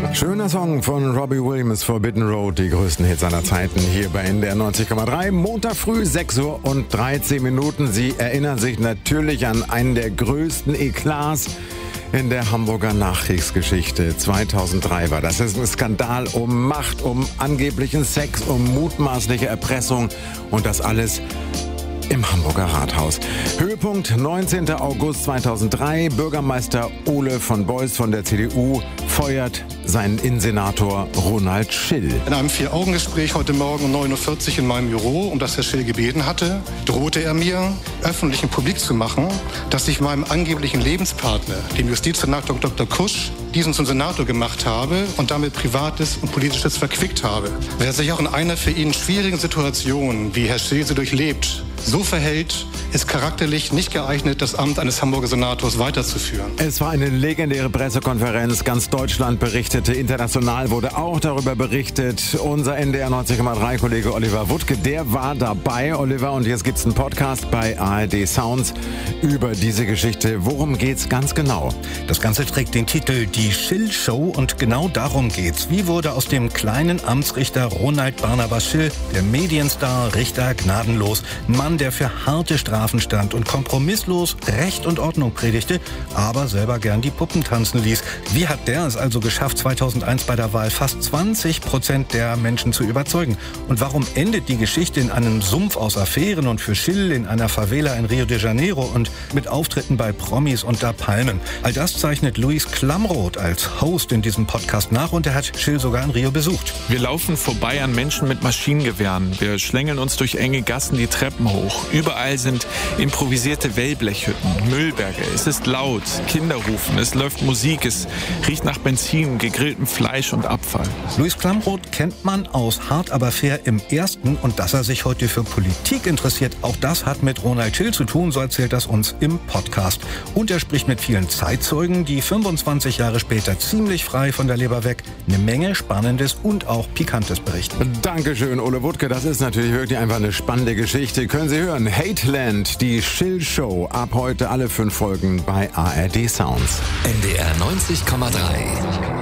Schöner Song von Robbie Williams, Forbidden Road, die größten Hits aller Zeiten hier bei NDR 90,3. Montag früh, 6:13 Uhr. Sie erinnern sich natürlich an einen der größten Eklats in der Hamburger Nachkriegsgeschichte. 2003 war das. Es ist ein Skandal um Macht, um angeblichen Sex, um mutmaßliche Erpressung und das alles im Hamburger Rathaus. Höhepunkt 19. August 2003. Bürgermeister Ole von Beust von der CDU feuert seinen Innensenator Ronald Schill. In einem 4-Augen-Gespräch heute Morgen um 9:40 Uhr in meinem Büro, um das Herr Schill gebeten hatte, drohte er mir, öffentlich und publik zu machen, dass ich meinem angeblichen Lebenspartner, dem Justizsenator Dr. Kusch, diesen zum Senator gemacht habe und damit Privates und Politisches verquickt habe. Wer sich auch in einer für ihn schwierigen Situation, wie Herr Schill sie durchlebt, so verhält, ist charakterlich nicht geeignet, das Amt eines Hamburger Senators weiterzuführen. Es war eine legendäre Pressekonferenz. Ganz Deutschland berichtete. International wurde auch darüber berichtet. Unser NDR 90,3 Kollege Oliver Wuttke, der war dabei, Oliver. Und jetzt gibt's einen Podcast bei ARD Sounds über diese Geschichte. Worum geht's ganz genau? Das Ganze trägt den Titel Die Schill-Show und genau darum geht's. Wie wurde aus dem kleinen Amtsrichter Ronald Barnabas Schill der Medienstar, Richter gnadenlos, Mann, der für harte Strafen stand und kompromisslos Recht und Ordnung predigte, aber selber gern die Puppen tanzen ließ. Wie hat der es also geschafft, 2001 bei der Wahl fast 20% der Menschen zu überzeugen? Und warum endet die Geschichte in einem Sumpf aus Affären und für Schill in einer Favela in Rio de Janeiro und mit Auftritten bei Promis unter Palmen? All das zeichnet Luis Klamroth als Host in diesem Podcast nach und er hat Schill sogar in Rio besucht. Wir laufen vorbei an Menschen mit Maschinengewehren. Wir schlängeln uns durch enge Gassen die Treppen hoch. Überall sind improvisierte Wellblechhütten, Müllberge. Es ist laut, Kinder rufen, es läuft Musik, es riecht nach Benzin, gegrilltem Fleisch und Abfall. Luis Klamroth kennt man aus Hart aber fair im Ersten und dass er sich heute für Politik interessiert, auch das hat mit Ronald Schill zu tun, so erzählt das uns im Podcast. Und er spricht mit vielen Zeitzeugen, die 25 Jahre später ziemlich frei von der Leber weg eine Menge Spannendes und auch Pikantes berichten. Dankeschön, Ole Wuttke. Das ist natürlich wirklich einfach eine spannende Geschichte. Können Sie hören, Hateland, die Schill-Show. Ab heute alle 5 Folgen bei ARD Sounds. NDR 90,3